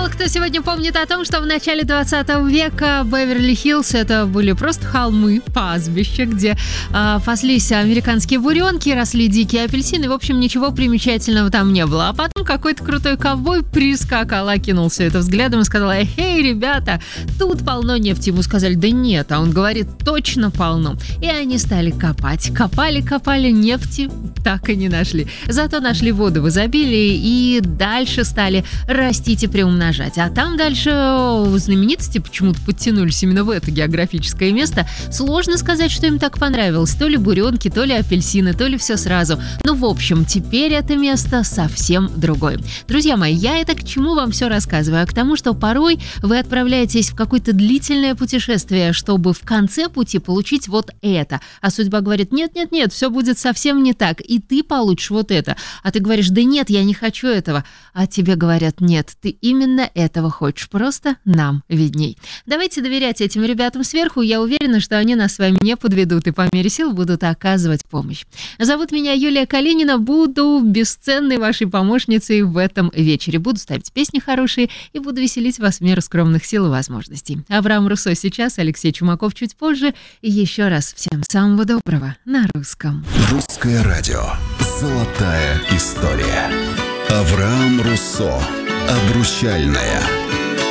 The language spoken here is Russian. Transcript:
Мало кто сегодня помнит о том, что в начале 20 века Беверли-Хиллз это были просто холмы, пастбища, где паслись американские буренки, росли дикие апельсины. В общем, ничего примечательного там не было. А потом какой-то крутой ковбой прискакал, окинул все это взглядом и сказал: «Эй, ребята, тут полно нефти». Ему сказали: «Да нет». А он говорит: «Точно полно». И они стали копать. Копали, нефти так и не нашли. Зато нашли воду в изобилии и дальше стали растить и приумножать. А там дальше знаменитости почему-то подтянулись именно в это географическое место. Сложно сказать, что им так понравилось. То ли буренки, то ли апельсины, то ли все сразу. Ну, в общем, теперь это место совсем другое. Друзья мои, я это к чему вам все рассказываю? А к тому, что порой вы отправляетесь в какое-то длительное путешествие, чтобы в конце пути получить вот это. А судьба говорит: нет, все будет совсем не так, и ты получишь вот это. А ты говоришь: да нет, я не хочу этого. А тебе говорят: нет, ты именно этого хочешь, просто нам видней. Давайте доверять этим ребятам сверху, я уверена, что они нас с вами не подведут и по мере сил будут оказывать помощь. Зовут меня Юлия Калинина, буду бесценной вашей помощницей в этом вечере. Буду ставить песни хорошие и буду веселить вас в меру скромных сил и возможностей. Авраам Руссо сейчас, Алексей Чумаков чуть позже. И еще раз всем самого доброго на русском. Русское радио. Золотая история. Авраам Руссо. Обручальная.